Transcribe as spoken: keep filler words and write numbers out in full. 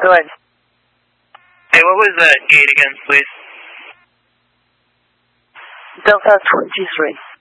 Good. Hey, what was that gate again, please? Delta twenty-three.